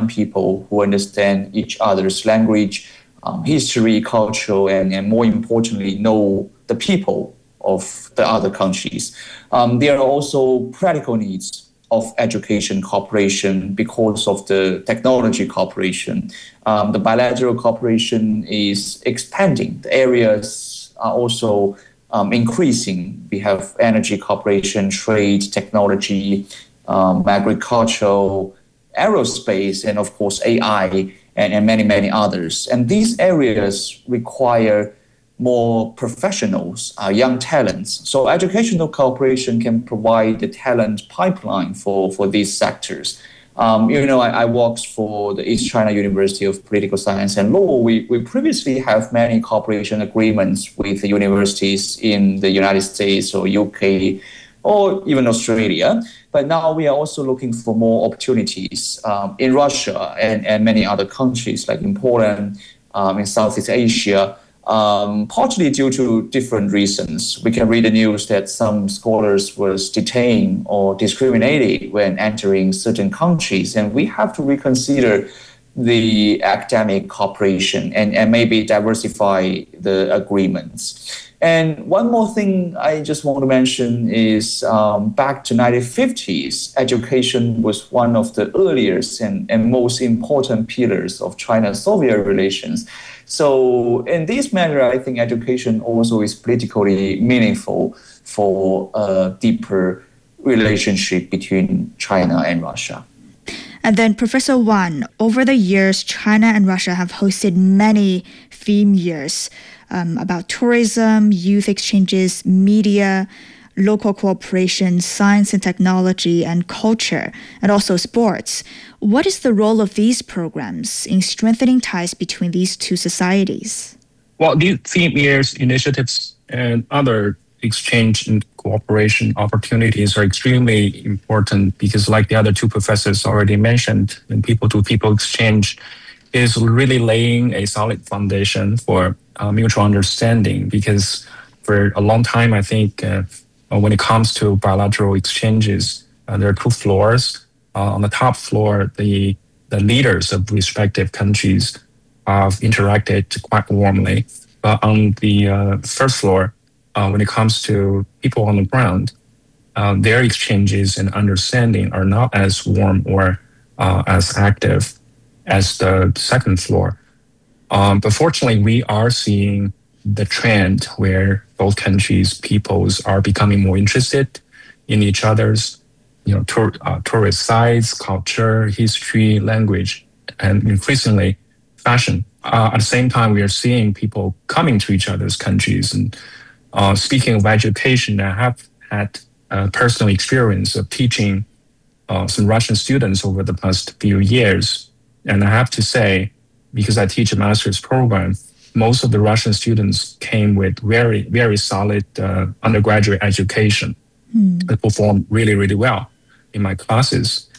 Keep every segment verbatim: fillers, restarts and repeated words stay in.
people who understand each other's language, um, history, culture, and, and more importantly, know the people of the other countries. Um, there are also practical needs of education cooperation because of the technology cooperation. Um, the bilateral cooperation is expanding. The areas are also um, increasing. We have energy cooperation, trade, technology, um, agriculture, aerospace, and of course A I, and, and many, many others. And these areas require more professionals, uh, young talents. So educational cooperation can provide the talent pipeline for, for these sectors. Um, you know, I, I worked for the East China University of Political Science and Law. We, we previously have many cooperation agreements with the universities in the United States or U K or even Australia. But now we are also looking for more opportunities um, in Russia and, and many other countries like in Poland, um, in Southeast Asia. Um, partly due to different reasons. We can read the news that some scholars were detained or discriminated when entering certain countries, and we have to reconsider the academic cooperation and, and maybe diversify the agreements. And one more thing I just want to mention is um, back to nineteen fifties, education was one of the earliest and, and most important pillars of China-Soviet relations. So in this manner, I think education also is politically meaningful for a deeper relationship between China and Russia. And then, Professor Wan, over the years, China and Russia have hosted many theme years um, about tourism, youth exchanges, media, local cooperation, science and technology, and culture, and also sports. What is the role of these programs in strengthening ties between these two societies? Well, these theme years, initiatives, and other exchange and cooperation opportunities are extremely important because, like the other two professors already mentioned, the people-to-people exchange is really laying a solid foundation for uh, mutual understanding because for a long time, I think, uh, when it comes to bilateral exchanges, uh, there are two floors. Uh, on the top floor, the, the leaders of respective countries have interacted quite warmly. But on the uh, first floor, uh, when it comes to people on the ground, uh, their exchanges and understanding are not as warm or uh, as active as the second floor. Um, but fortunately, we are seeing the trend where both countries' peoples are becoming more interested in each other's, you know, tour, uh, tourist sites, culture, history, language, and increasingly fashion. Uh, at the same time, we are seeing people coming to each other's countries. And uh, speaking of education, I have had a personal experience of teaching uh, some Russian students over the past few years. And I have to say, because I teach a master's program, most of the Russian students came with very, very solid uh, undergraduate education. Mm. They performed really, really well in my classes.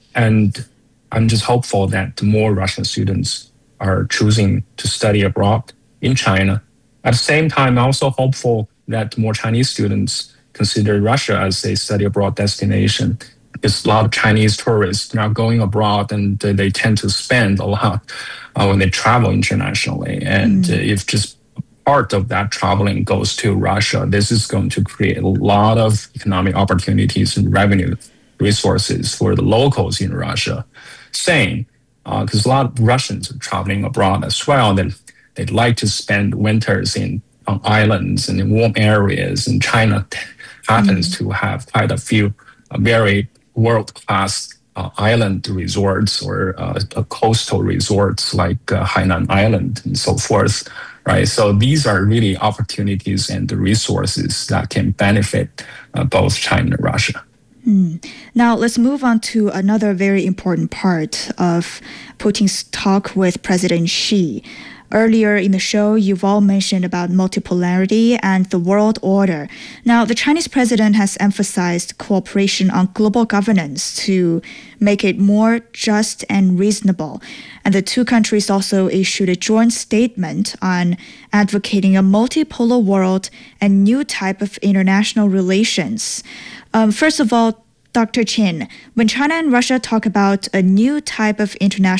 And I'm just hopeful that more Russian students are choosing to study abroad in China. At the same time, I'm also hopeful that more Chinese students consider Russia as a study abroad destination. Because a lot of Chinese tourists are going abroad and they tend to spend a lot uh, when they travel internationally. And mm. uh, if just part of that traveling goes to Russia, this is going to create a lot of economic opportunities and revenue resources for the locals in Russia. Same, because uh, a lot of Russians are traveling abroad as well. Then they'd like to spend winters in on islands and in warm areas. And China t- happens mm. to have quite a few uh, very world-class uh, island resorts or uh, coastal resorts like uh, Hainan Island and so forth, right? So these are really opportunities and the resources that can benefit uh, both China and Russia. Mm. Now, let's move on to another very important part of Putin's talk with President Xi. Earlier in the show, you've all mentioned about multipolarity and the world order. Now, the Chinese president has emphasized cooperation on global governance to make it more just and reasonable. And the two countries also issued a joint statement on advocating a multipolar world and new type of international relations. Um, first of all, Doctor Qin, when China and Russia talk about a new type of international